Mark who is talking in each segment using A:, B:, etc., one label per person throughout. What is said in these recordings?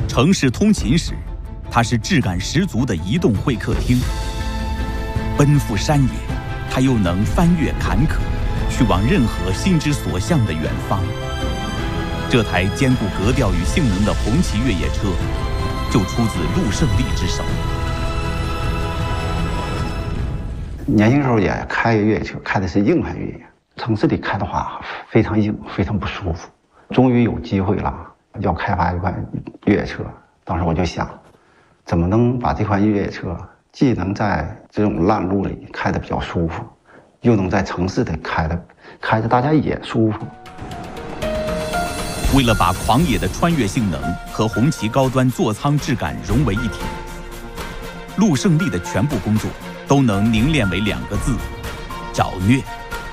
A: 城市通勤时，它是质感十足的移动会客厅；奔赴山野，它又能翻越坎坷，去往任何心之所向的远方。这台兼顾格调与性能的红旗越野车，就出自陆胜利之手。
B: 年轻时候也开越野车，开的是硬派越野，城市里开的话非常硬，非常不舒服。终于有机会了，要开发一款越野车。当时我就想，怎么能把这款越野车既能在这种烂路里开得比较舒服，又能在城市里开着大家也舒服。
A: 为了把狂野的穿越性能和红旗高端座舱质感融为一体，陆胜利的全部工作都能凝练为2个字：找虐。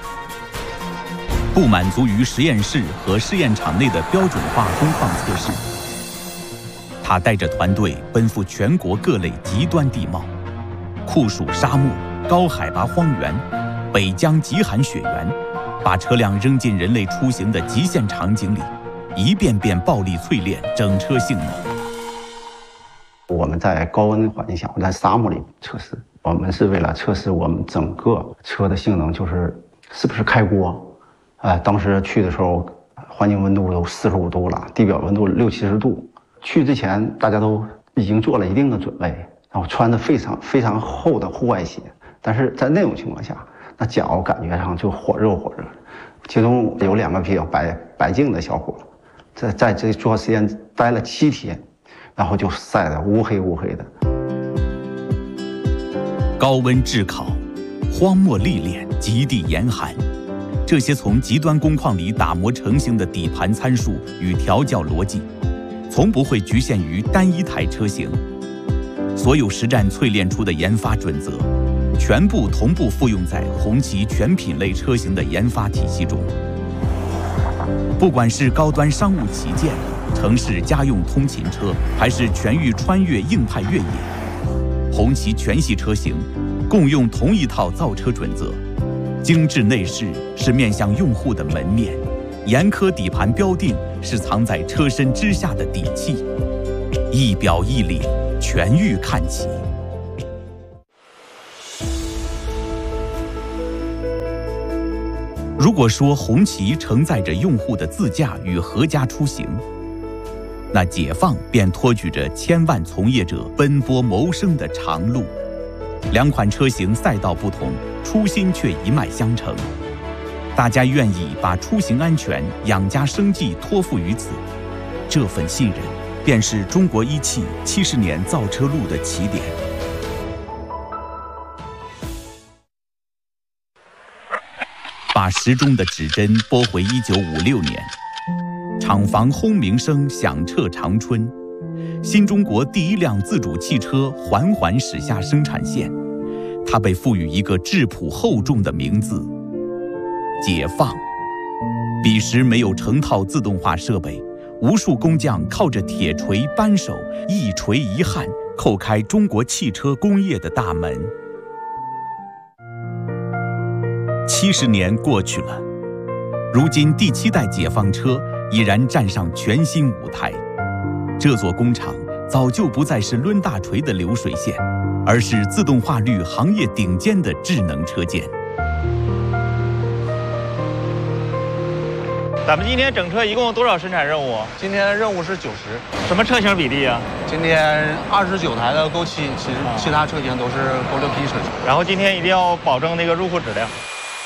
A: 不满足于实验室和试验场内的标准化工况测试，他带着团队奔赴全国各类极端地貌，酷暑沙漠、高海拔荒原、北疆极寒雪原，把车辆扔进人类出行的极限场景里，一遍遍暴力淬炼整车性能。
B: 我们在高温环境下，在沙漠里测试，我们是为了测试我们整个车的性能，是不是开锅。当时去的时候，环境温度都45度了，地表温度60、70度。去之前，大家都已经做了一定的准备，然后穿着非常厚的户外鞋。但是在那种情况下，那脚感觉上就火热。其中有2个比较白净的小伙，在这做实验待了7天，然后就晒得乌黑的。
A: 高温炙烤、荒漠历练、极地严寒。这些从极端工况里打磨成型的底盘参数与调教逻辑，从不会局限于单一台车型。所有实战淬炼出的研发准则，全部同步复用在红旗全品类车型的研发体系中。不管是高端商务旗舰、城市家用通勤车，还是全域穿越硬派越野，红旗全系车型共用同一套造车准则。精致内饰是面向用户的门面，严苛底盘标定是藏在车身之下的底气，一表一里，全域看齐。如果说红旗承载着用户的自驾与阖家出行，那解放便托举着千万从业者奔波谋生的长路。2款车型赛道不同，初心却一脉相承。大家愿意把出行安全、养家生计托付于此，这份信任便是中国一汽70年造车路的起点。把时钟的指针拨回1956年，厂房轰鸣声响彻长春，新中国第1辆自主汽车缓缓驶下生产线，它被赋予一个质朴厚重的名字——解放。彼时没有成套自动化设备，无数工匠靠着铁锤扳手，一锤一焊，叩开中国汽车工业的大门。70年过去了，如今第7代解放车已然站上全新舞台。这座工厂早就不再是抡大锤的流水线，而是自动化率行业顶尖的智能车间。
C: 咱们今天整车一共多少生产任务？
D: 今天任务是90。
C: 什么车型比例啊？
D: 今天29台的Go7，其他车型都是Go6P车型。
C: 然后今天一定要保证那个入库质量。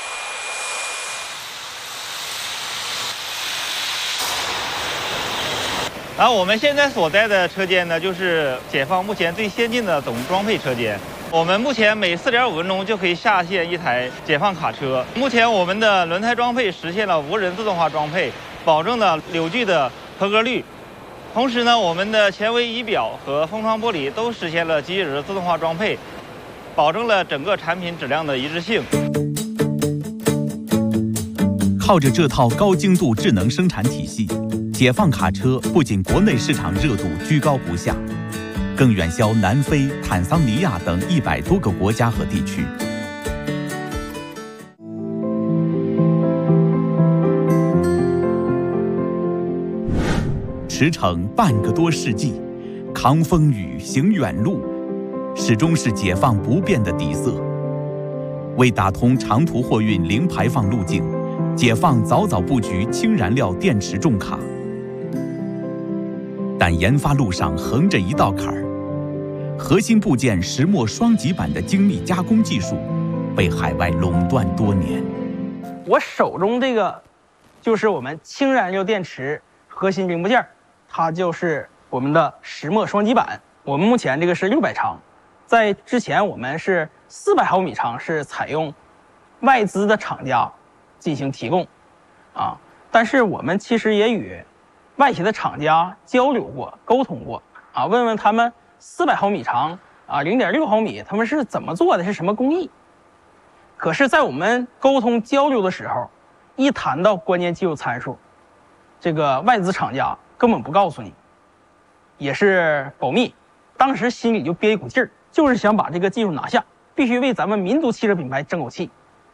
C: 然后我们现在所在的车间呢，就是解放目前最先进的总装配车间。我们目前每4.5分钟就可以下线一台解放卡车。目前我们的轮胎装配实现了无人自动化装配，保证了扭矩的合格率。同时呢，我们的前维仪表和风窗玻璃都实现了机器人自动化装配，保证了整个产品质量的一致性。
A: 靠着这套高精度智能生产体系，解放卡车不仅国内市场热度居高不下，更远销南非、坦桑尼亚等100多个国家和地区。驰骋半个多世纪， 扛风雨行远路，始终是解放不变的底色。为打通长途货运零排放路径，解放早早布局氢燃料电池重卡。但研发路上横着一道坎儿，核心部件石墨双极板的精密加工技术被海外垄断多年。
E: 我手中这个就是我们氢燃料电池核心零部件，它就是我们的石墨双极板。我们目前这个是600长，在之前我们是400毫米长，是采用外资的厂家进行提供啊。但是我们其实也与外企的厂家交流过、沟通过啊，问问他们400毫米长啊，0.6毫米他们是怎么做的，是什么工艺。可是，在我们沟通交流的时候，一谈到关键技术参数，这个外资厂家根本不告诉你，也是保密。当时心里就憋一股劲儿，就是想把这个技术拿下，必须为咱们民族汽车品牌争口气。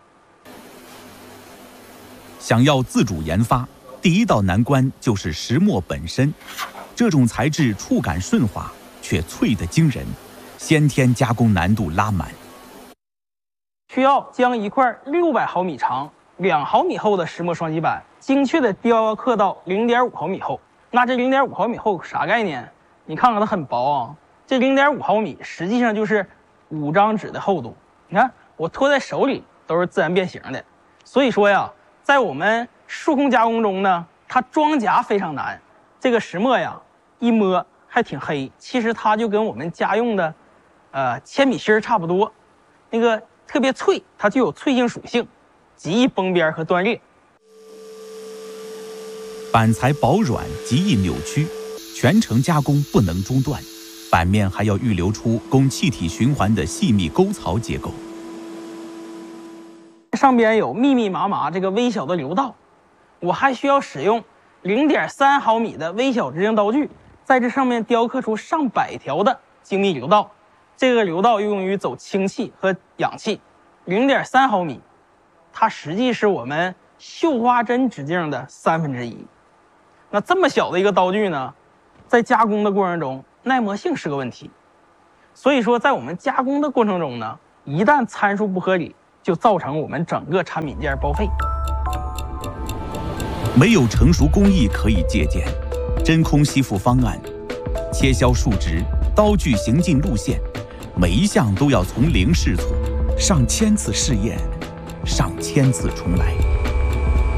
A: 想要自主研发，第一道难关就是石墨本身。这种材质触感顺滑，却脆得惊人，先天加工难度拉满。
E: 需要将一块600毫米长、2毫米厚的石墨双极板精确地雕刻到0.5毫米厚。那这0.5毫米厚啥概念？你看看它很薄啊，这0.5毫米实际上就是5张纸的厚度。你看我托在手里都是自然变形的。所以说呀，在我们数控加工中呢，它装夹非常难。这个石墨呀，一摸还挺黑，其实它就跟我们家用的铅笔芯差不多，那个特别脆，它具有脆性属性，极易崩边和断裂。
A: 板材薄软，极易扭曲，全程加工不能中断，板面还要预留出供气体循环的细密沟槽结构。
E: 上边有密密麻麻这个微小的流道，我还需要使用0.3毫米的微小直径刀具，在这上面雕刻出上百条的精密流道。这个流道用于走氢气和氧气。0.3毫米，它实际是我们绣花针直径的1/3。那这么小的一个刀具呢，在加工的过程中，耐磨性是个问题。所以说，在我们加工的过程中呢，一旦参数不合理，就造成我们整个产品件报废。
A: 没有成熟工艺可以借鉴，真空吸附方案、切削数值、刀具行进路线，每一项都要从零试错，上千次试验，上千次重来。